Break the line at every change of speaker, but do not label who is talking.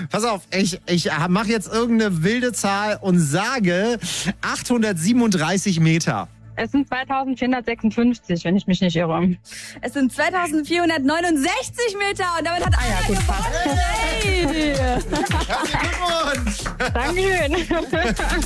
Pass auf, ich mache jetzt irgendeine wilde Zahl und sage 837 Meter.
Es sind 2456, wenn ich mich nicht irre.
Es sind 2469 Meter und damit hat Aya gewonnen. Hey.
Herzlichen Glückwunsch!
Dankeschön.